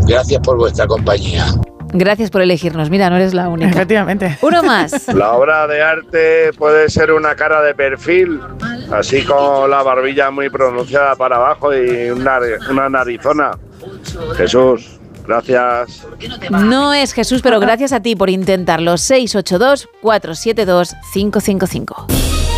Gracias por vuestra compañía. Gracias por elegirnos. Mira, no eres la única. Efectivamente. Uno más. La obra de arte puede ser una cara de perfil, así con la barbilla muy pronunciada para abajo y una narizona. Jesús, gracias. No es Jesús, pero gracias a ti por intentarlo. 682-472-555.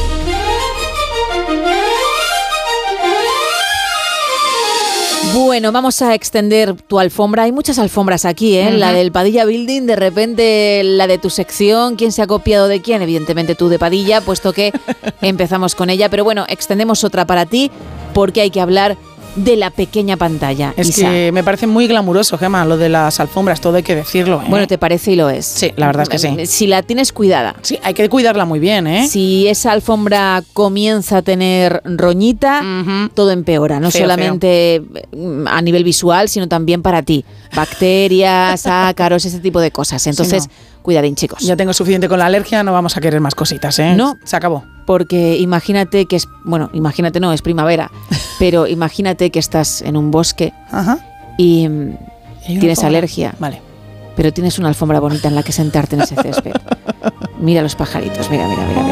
Bueno, vamos a extender tu alfombra. Hay muchas alfombras aquí, ¿eh? La del Padilla Building, de repente la de tu sección. ¿Quién se ha copiado de quién? Evidentemente tú de Padilla, puesto que empezamos con ella. Pero bueno, extendemos otra para ti, porque hay que hablar de la pequeña pantalla. Es Isa, que me parece muy glamuroso, Gemma, lo de las alfombras, todo hay que decirlo, ¿eh? bueno, te parece y lo es. Sí, la verdad es que sí. Si la tienes cuidada. Sí, hay que cuidarla muy bien, ¿eh? Si esa alfombra comienza a tener roñita, todo empeora. No Feo, solamente a nivel visual, sino también para ti. Bacterias, ácaros, ese tipo de cosas. Entonces, Sí, cuidadín, chicos. Ya tengo suficiente con la alergia, no vamos a querer más cositas, ¿eh? No. Se acabó. Porque imagínate que es... Bueno, imagínate no, es primavera. Pero imagínate que estás en un bosque Ajá. y ¿Y una tienes alfombra? alergia. Vale. Pero tienes una alfombra bonita en la que sentarte en ese césped. Mira los pajaritos, mira.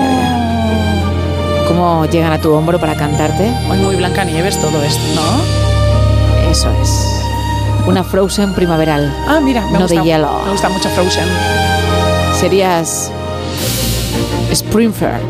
Cómo llegan a tu hombro para cantarte. Muy Blancanieves todo esto, ¿no? Eso es. Una Frozen primaveral. Ah, mira, me No gusta, de hielo. me gusta mucho Frozen. Serías Springfair.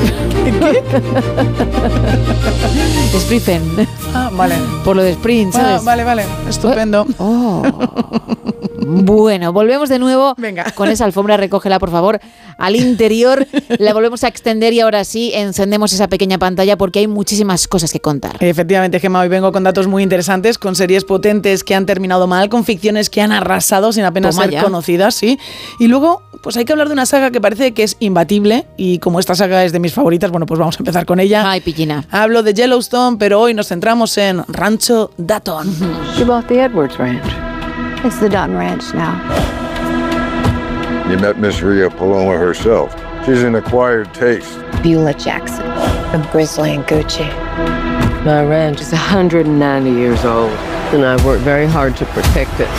¿Qué? Springfen. Ah, vale. Por lo de Spring, ¿sabes? Vale, estupendo. Oh. Bueno, volvemos de nuevo. Venga. Con esa alfombra, recógela, por favor, al interior. La volvemos a extender y ahora sí encendemos esa pequeña pantalla porque hay muchísimas cosas que contar. Efectivamente, Gemma, hoy vengo con datos muy interesantes, con series potentes que han terminado mal, con ficciones que han arrasado sin apenas Toma ser ya. conocidas, sí. Y luego, pues hay que hablar de una saga que parece que es imbatible y como esta saga es de mis favoritas, bueno, pues vamos a empezar con ella. Ay, pillina. Hablo de Yellowstone, pero hoy nos centramos en Rancho Dayton. She bought the Edwards Ranch. It's the Dutton Ranch now. You met Miss Rhea Paloma herself. She's an acquired taste. Beulah Jackson of Grizzly and Gucci. My ranch is 190 years old, and I've worked very hard to protect it.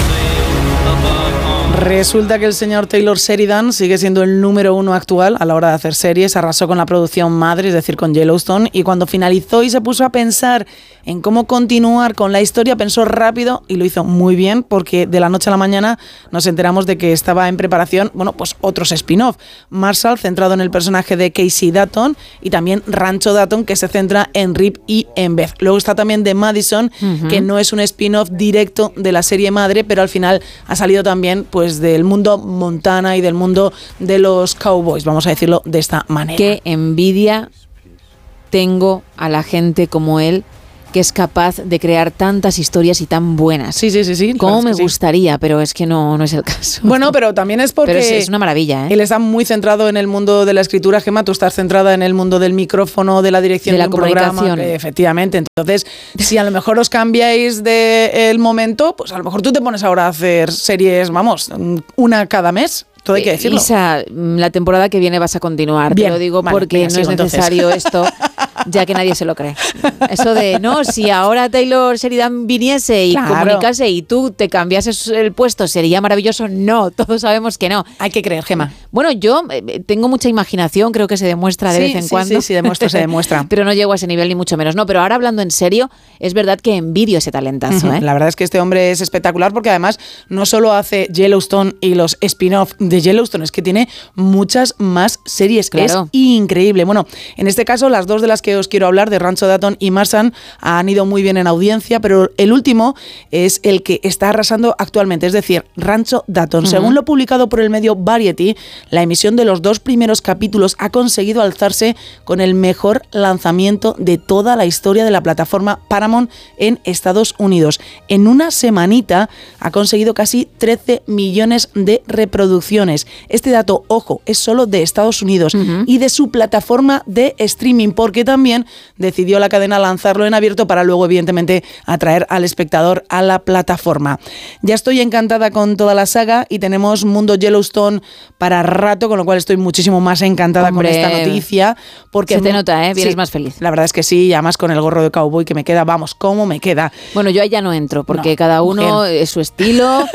Resulta que el señor Taylor Sheridan sigue siendo el número 1 actual a la hora de hacer series. Arrasó con la producción madre, es decir, con Yellowstone, y cuando finalizó y se puso a pensar en cómo continuar con la historia, pensó rápido y lo hizo muy bien, porque de la noche a la mañana nos enteramos de que estaba en preparación, bueno, pues otros spin-off. Marshall, centrado en el personaje de Casey Dayton, y también Rancho Dayton, que se centra en Rip y en Beth. Luego está también The Madison, que no es un spin-off directo de la serie madre, pero al final ha salido también pues del mundo Montana y del mundo de los cowboys, vamos a decirlo de esta manera. Qué envidia tengo a la gente como él, que es capaz de crear tantas historias y tan buenas. Sí. Cómo me sí. gustaría, pero es que no es el caso. Bueno, pero también es porque... Pero es una maravilla, ¿eh? Él está muy centrado en el mundo de la escritura, Gemma, tú estás centrada en el mundo del micrófono, de la dirección De la un programa, comunicación. efectivamente. Entonces, si a lo mejor os cambiáis del momento, pues a lo mejor tú te pones ahora a hacer series, vamos, una cada mes. Todo hay que decirlo. Isa, la temporada que viene vas a continuar. Bien, Te lo digo vale, porque venga, no sigo, es necesario esto, ya que nadie se lo cree. Eso de, no, si ahora Taylor Sheridan viniese y Claro. comunicase y tú te cambiases el puesto, sería maravilloso. No, todos sabemos que no. Hay que creer, Gemma. Bueno, yo tengo mucha imaginación, creo que se demuestra de vez en cuando. Sí, se demuestra. Pero no llego a ese nivel ni mucho menos. No, pero ahora hablando en serio, es verdad que envidio ese talentazo, ¿eh? La verdad es que este hombre es espectacular porque además no solo hace Yellowstone y los spin-off de Yellowstone, es que tiene muchas más series. Claro. Es increíble. Bueno, en este caso las dos de las que os quiero hablar, de Rancho Dayton y Marshall, han ido muy bien en audiencia, pero el último es el que está arrasando actualmente, es decir, Rancho Dayton. Según lo publicado por el medio Variety, la emisión de los 2 primeros capítulos ha conseguido alzarse con el mejor lanzamiento de toda la historia de la plataforma Paramount en Estados Unidos. En una semanita ha conseguido casi 13 millones de reproducciones. Este dato, ojo, es solo de Estados Unidos y de su plataforma de streaming, porque también decidió la cadena lanzarlo en abierto para luego, evidentemente, atraer al espectador a la plataforma. Ya estoy encantada con toda la saga y tenemos Mundo Yellowstone para rato, con lo cual estoy muchísimo más encantada con esta noticia. Porque se te nota, ¿eh? Vienes más feliz. La verdad es que sí, y además con el gorro de cowboy que me queda, vamos, ¿cómo me queda? Bueno, yo ahí ya no entro, porque cada uno es su estilo,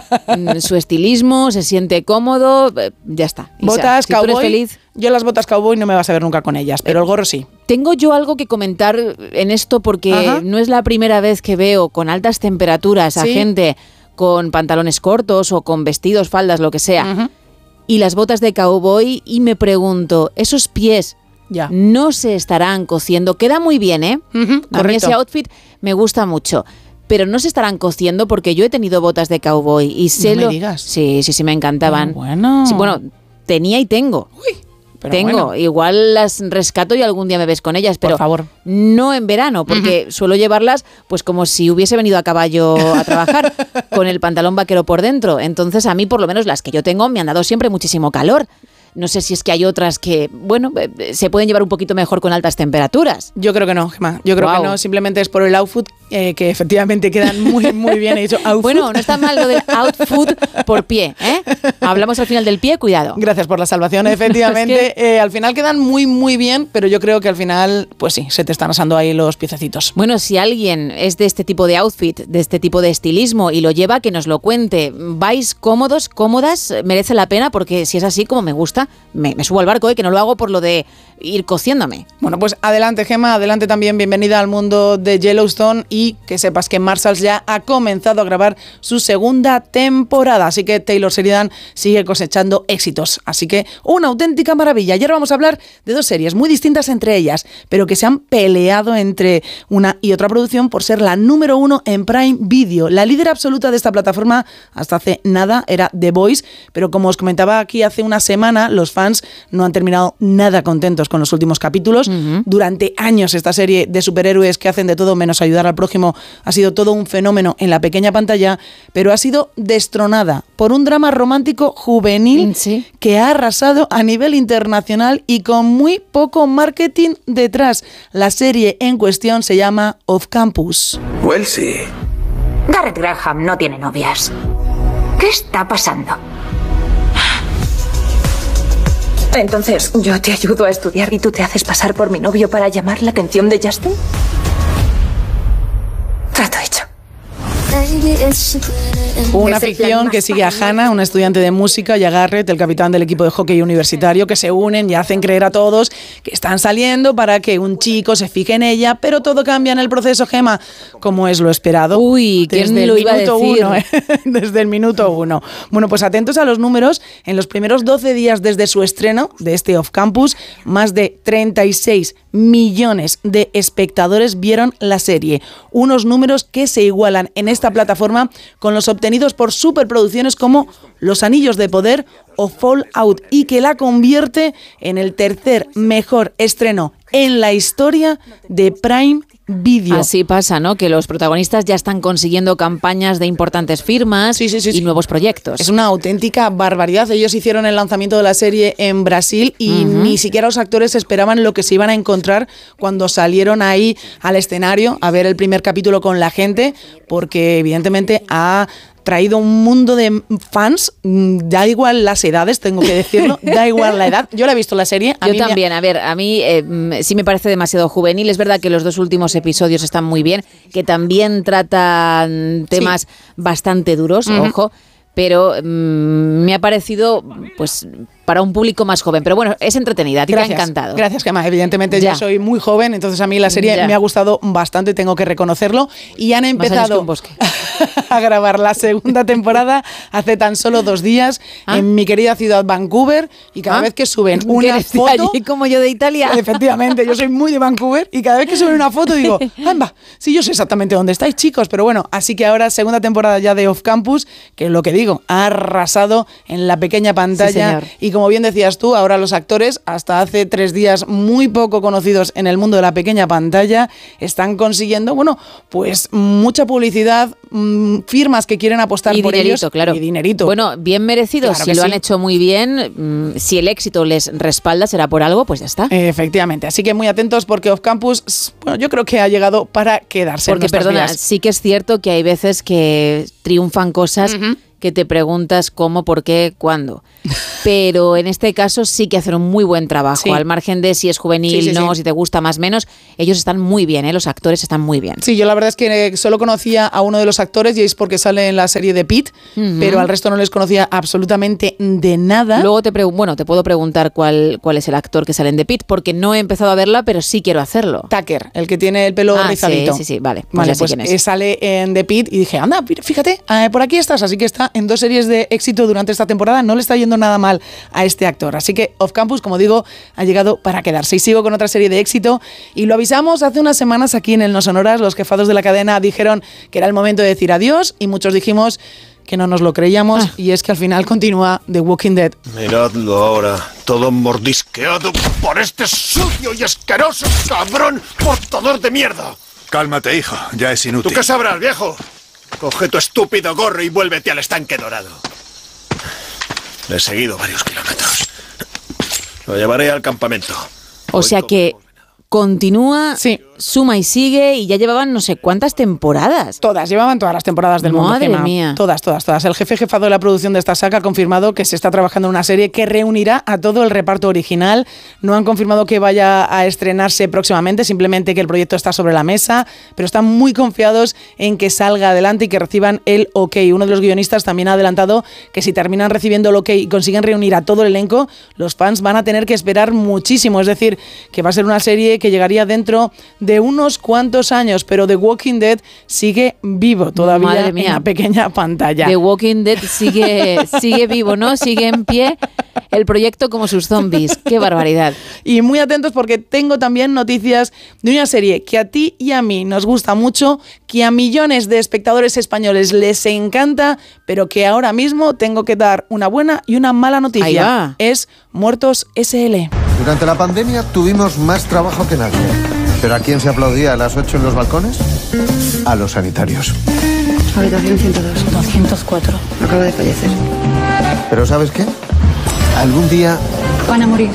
su estilismo, se siente cómodo, ya está. Botas si cowboy, tú eres feliz. Yo las botas cowboy no me vas a ver nunca con ellas, pero el gorro sí. Tengo yo algo que comentar en esto porque no es la primera vez que veo con altas temperaturas a gente con pantalones cortos o con vestidos, faldas, lo que sea, y las botas de cowboy, y me pregunto, esos pies no se estarán cociendo. Queda muy bien, ¿eh? A mí ese outfit me gusta mucho. Pero no se estarán cociendo porque yo he tenido botas de cowboy y sé no me digas. Sí, me encantaban. Bueno. Sí, bueno, tenía y tengo. Uy, pero tengo. bueno. Igual las rescato y algún día me ves con ellas, pero por favor, no en verano, porque suelo llevarlas pues como si hubiese venido a caballo a trabajar, con el pantalón vaquero por dentro. Entonces a mí, por lo menos las que yo tengo, me han dado siempre muchísimo calor. No sé si es que hay otras que, bueno, se pueden llevar un poquito mejor con altas temperaturas. Yo creo que no, Gemma. Yo creo que no. Simplemente es por el outfit, que efectivamente quedan muy, muy bien. He dicho outfit. Bueno, no está mal lo del outfit por pie, ¿eh? Hablamos al final del pie, cuidado. Gracias por la salvación, efectivamente. Es que al final quedan muy, muy bien, pero yo creo que al final, pues sí, se te están asando ahí los piececitos. Bueno, si alguien es de este tipo de outfit, de este tipo de estilismo y lo lleva, que nos lo cuente. ¿Vais cómodos, cómodas? ¿Merece la pena? Porque si es así, como me gusta, me subo al barco, que no lo hago por lo de ir cociéndome. Bueno, pues adelante, Gemma, adelante también, bienvenida al mundo de Yellowstone, y que sepas que Marshalls ya ha comenzado a grabar su segunda temporada, así que Taylor Sheridan sigue cosechando éxitos, así que una auténtica maravilla. Y ahora vamos a hablar de dos series muy distintas entre ellas, pero que se han peleado entre una y otra producción por ser la número 1 en Prime Video. La líder absoluta de esta plataforma hasta hace nada era The Voice, pero como os comentaba aquí hace una semana, los fans no han terminado nada contentos con los últimos capítulos. Durante años esta serie de superhéroes que hacen de todo menos ayudar al prójimo ha sido todo un fenómeno en la pequeña pantalla, pero ha sido destronada por un drama romántico juvenil que ha arrasado a nivel internacional y con muy poco marketing detrás. La serie en cuestión se llama Off Campus. Wellesley. Garrett Graham no tiene novias. ¿Qué está pasando? Entonces, yo te ayudo a estudiar y tú te haces pasar por mi novio para llamar la atención de Justin. Trato hecho. Una ficción que sigue a Hannah, una estudiante de música, y a Garrett, el capitán del equipo de hockey universitario, que se unen y hacen creer a todos que están saliendo para que un chico se fije en ella, pero todo cambia en el proceso, Gemma, como es lo esperado. Uy, ¿quién desde lo el iba a minuto decir? 1, desde el minuto 1. Bueno, pues atentos a los números. En los primeros 12 días desde su estreno de este Off Campus, más de 36 millones de espectadores vieron la serie. Unos números que se igualan en esta plataforma con los obtenidos por superproducciones como Los Anillos de Poder o Fallout, y que la convierte en el tercer mejor estreno en la historia de Prime Video. Así pasa, ¿no? Que los protagonistas ya están consiguiendo campañas de importantes firmas y nuevos proyectos. Es una auténtica barbaridad. Ellos hicieron el lanzamiento de la serie en Brasil y ni siquiera los actores esperaban lo que se iban a encontrar cuando salieron ahí al escenario a ver el primer capítulo con la gente, porque evidentemente ha traído un mundo de fans, da igual las edades, tengo que decirlo, da igual la edad. Yo la he visto la serie. Yo también, a ver, a mí sí me parece demasiado juvenil. Es verdad que los dos últimos episodios están muy bien, que también tratan temas bastante duros, ojo, pero me ha parecido, pues, para un público más joven. Pero bueno, es entretenida, a ti te ha encantado. Gracias, Gemma. Evidentemente yo soy muy joven, entonces a mí la serie me ha gustado bastante, tengo que reconocerlo. Y han empezado a grabar la segunda temporada hace tan solo 2 días en mi querida ciudad Vancouver, y cada vez que suben una foto... allí como yo de Italia. Efectivamente, yo soy muy de Vancouver, y cada vez que suben una foto digo, ¡amba! Sí, yo sé exactamente dónde estáis, chicos, pero bueno, así que ahora segunda temporada ya de Off Campus, que es lo que digo, ha arrasado en la pequeña pantalla, y como bien decías tú, ahora los actores, hasta hace 3 días muy poco conocidos en el mundo de la pequeña pantalla, están consiguiendo, bueno, pues mucha publicidad, firmas que quieren apostar y por dinerito, ellos. Claro. Y dinerito. Bueno, bien merecido, Claro si que lo han sí. hecho muy bien, si el éxito les respalda, será por algo, pues ya está. Efectivamente, así que muy atentos porque Off Campus, bueno, yo creo que ha llegado para quedarse. Porque, en nuestras perdona, vidas. sí que es cierto que hay veces que triunfan cosas que te preguntas cómo, por qué, cuándo. Pero en este caso sí que hacen un muy buen trabajo. Sí. Al margen de si es juvenil, Sí, si te gusta más, menos, ellos están muy bien, los actores están muy bien. Sí, yo la verdad es que solo conocía a uno de los actores y es porque sale en la serie de Pete, pero al resto no les conocía absolutamente de nada. Luego te puedo preguntar cuál es el actor que sale en The Pitt, porque no he empezado a verla, pero sí quiero hacerlo. Tucker, el que tiene el pelo rizadito. Sí, vale. Vale, ya sé pues quién es. sale en The Pitt y dije, anda, fíjate, por aquí estás. Así que está en 2 series de éxito durante esta temporada. No le está yendo nada mal a este actor. Así que Off Campus, como digo, ha llegado para quedarse. Y sigo con otra serie de éxito. Y lo avisamos hace unas semanas aquí en el No Sonoras. Los jefados de la cadena dijeron que era el momento de decir adiós y muchos dijimos que no nos lo creíamos. Y es que al final continúa The Walking Dead. Miradlo ahora, todo mordisqueado por este sucio y asqueroso cabrón portador de mierda. Cálmate, hijo, ya es inútil. ¿Tú qué sabrás, viejo? Coge tu estúpido gorro y vuélvete al estanque dorado. Le he seguido varios kilómetros. Lo llevaré al campamento. O sea que continúa, suma y sigue, y ya llevaban no sé cuántas temporadas. Llevaban todas las temporadas del mundo. Madre Gemma. mía. Todas. El jefado de la producción de esta saga ha confirmado que se está trabajando en una serie que reunirá a todo el reparto original. No han confirmado que vaya a estrenarse próximamente, simplemente que el proyecto está sobre la mesa, pero están muy confiados en que salga adelante y que reciban el ok. Uno de los guionistas también ha adelantado que si terminan recibiendo el ok y consiguen reunir a todo el elenco, los fans van a tener que esperar muchísimo. Es decir, que va a ser una serie que llegaría dentro de unos cuantos años, pero The Walking Dead sigue vivo todavía en la pequeña pantalla. The Walking Dead sigue vivo, ¿no? Sigue en pie el proyecto como sus zombies. ¡Qué barbaridad! Y muy atentos porque tengo también noticias de una serie que a ti y a mí nos gusta mucho, que a millones de espectadores españoles les encanta, pero que ahora mismo tengo que dar una buena y una mala noticia. Ahí va. Es Muertos S.L. Durante la pandemia tuvimos más trabajo que nadie. ¿Pero a quién se aplaudía a las 8 en los balcones? A los sanitarios. Habitación 102. 204. Acaba de fallecer. ¿Pero sabes qué? Algún día... Van a morir.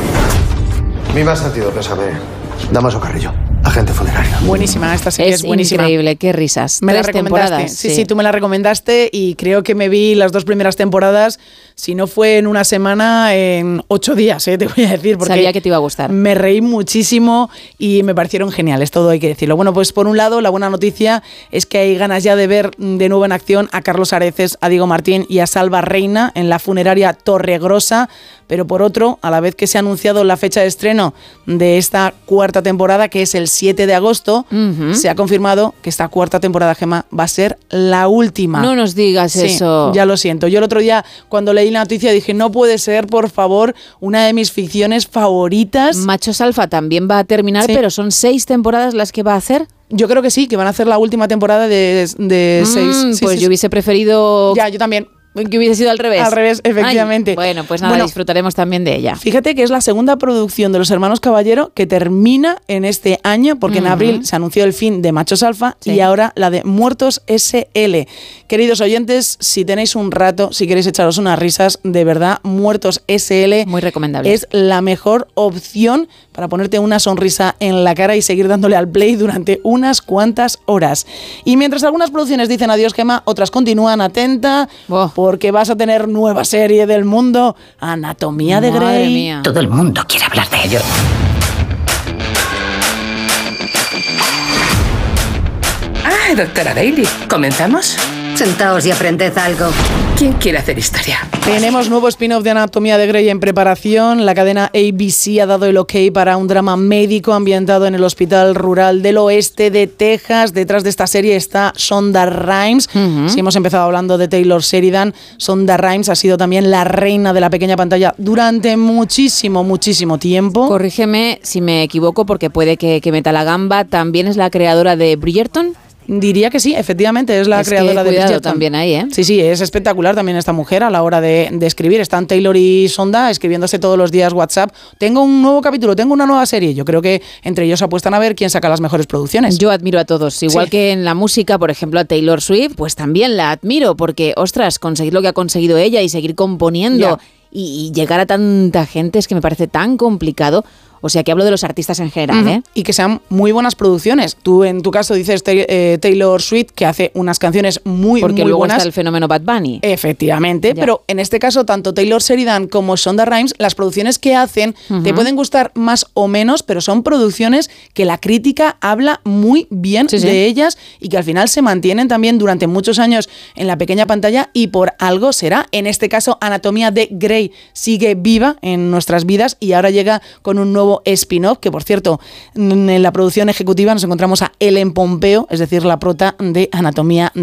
Mi más sentido pésame. Damaso Carrillo, agente funerario. Buenísima, esta serie es buenísima. Increíble, qué risas. Me la 3 recomendaste. temporadas. Sí, tú me la recomendaste y creo que me vi las 2 primeras temporadas, si no fue en una semana, en 8 días, te voy a decir. Porque sabía que te iba a gustar. Me reí muchísimo y me parecieron geniales, todo hay que decirlo. Bueno, pues por un lado, la buena noticia es que hay ganas ya de ver de nuevo en acción a Carlos Areces, a Diego Martín y a Salva Reina en la funeraria Torregrosa. Pero por otro, a la vez que se ha anunciado la fecha de estreno de esta 4ª temporada, que es el 7 de agosto, se ha confirmado que esta 4ª temporada, Gemma, va a ser la última. No nos digas eso. Ya lo siento. Yo el otro día, cuando leí la noticia, dije, no puede ser, por favor, una de mis ficciones favoritas. Machos Alfa también va a terminar, pero son 6 temporadas las que va a hacer. Yo creo que sí, que van a hacer la última temporada de 6. Pues yo hubiese preferido... Ya, yo también. Que hubiese sido al revés. Al revés, efectivamente. Ay, bueno, pues nada, disfrutaremos también de ella. Fíjate que es la segunda producción de los hermanos Caballero que termina en este año, porque en abril se anunció el fin de Machos Alfa y ahora la de Muertos S.L. Queridos oyentes, si tenéis un rato, si queréis echaros unas risas, de verdad, Muertos S.L. muy recomendable. Es la mejor opción para ponerte una sonrisa en la cara y seguir dándole al play durante unas cuantas horas. Y mientras algunas producciones dicen adiós, Gemma, otras continúan. Atenta, porque vas a tener nueva serie del mundo, Anatomía de Grey. Mía. Todo el mundo quiere hablar de ello. Ah, doctora Bailey, ¿comenzamos? Sentaos y aprended algo. ¿Quién quiere hacer historia? Tenemos nuevo spin-off de Anatomía de Grey en preparación. La cadena ABC ha dado el ok para un drama médico ambientado en el Hospital Rural del Oeste de Texas. Detrás de esta serie está Shonda Rhimes. Si hemos empezado hablando de Taylor Sheridan, Shonda Rhimes ha sido también la reina de la pequeña pantalla durante muchísimo tiempo. Corrígeme si me equivoco, porque puede que meta la gamba. ¿También es la creadora de Bridgerton? Diría que sí, efectivamente, es la Es creadora que de cuidado Bridgerton. también ahí, ¿eh? Sí, es espectacular también esta mujer a la hora de escribir. Están Taylor y Sonda escribiéndose todos los días WhatsApp. Tengo un nuevo capítulo, tengo una nueva serie. Yo creo que entre ellos apuestan a ver quién saca las mejores producciones. Yo admiro a todos, igual que en la música, por ejemplo, a Taylor Swift, pues también la admiro, porque, ostras, conseguir lo que ha conseguido ella y seguir componiendo y llegar a tanta gente es que me parece tan complicado. O sea, que hablo de los artistas en general, ¿eh? Y que sean muy buenas producciones. Tú, en tu caso, dices Taylor Swift, que hace unas canciones muy, porque muy luego buenas. está el fenómeno Bad Bunny. Efectivamente, Ya. pero en este caso, tanto Taylor Sheridan como Shonda Rhimes, las producciones que hacen te pueden gustar más o menos, pero son producciones que la crítica habla muy bien de ellas y que al final se mantienen también durante muchos años en la pequeña pantalla y por algo será. En este caso, Anatomía de Grey sigue viva en nuestras vidas y ahora llega con un nuevo spin-off, que por cierto, en la producción ejecutiva nos encontramos a Ellen Pompeo, es decir, la prota de Anatomía